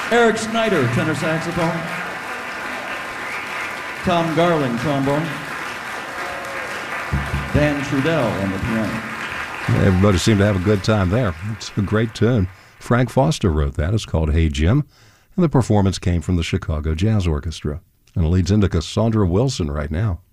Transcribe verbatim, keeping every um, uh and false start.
Eric Snyder, tenor saxophone. Tom Garling, trombone. Dan Trudell on the piano. Everybody seemed to have a good time there. It's a great tune. Frank Foster wrote that. It's called Hey Jim. And the performance came from the Chicago Jazz Orchestra. And it leads into Cassandra Wilson right now.